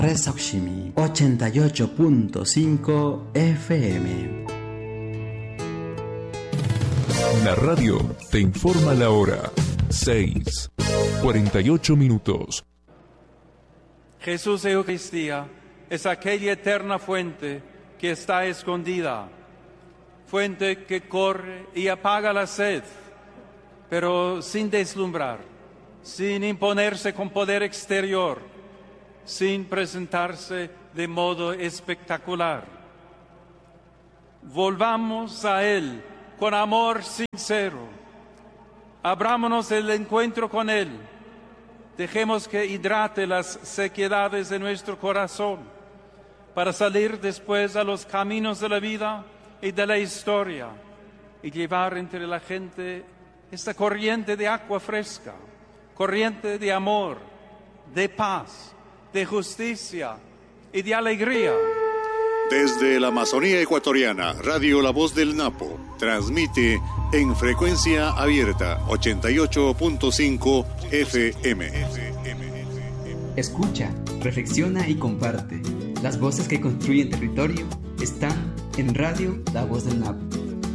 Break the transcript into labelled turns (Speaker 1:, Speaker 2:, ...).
Speaker 1: Resoximi 88.5 FM.
Speaker 2: La radio te informa la hora. 6:48.
Speaker 3: Jesús Eucaristía es aquella eterna fuente que está escondida, fuente que corre y apaga la sed, pero sin deslumbrar, sin imponerse con poder exterior, sin presentarse de modo espectacular. Volvamos a Él con amor sincero, abrámonos el encuentro con Él, dejemos que hidrate las sequedades de nuestro corazón para salir después a los caminos de la vida y de la historia y llevar entre la gente esta corriente de agua fresca, corriente de amor, de paz, de justicia y de alegría.
Speaker 4: Desde la Amazonía ecuatoriana, Radio La Voz del Napo transmite en frecuencia abierta 88.5 FM.
Speaker 5: Escucha, reflexiona y comparte. Las voces que construyen territorio están en Radio La Voz del Napo.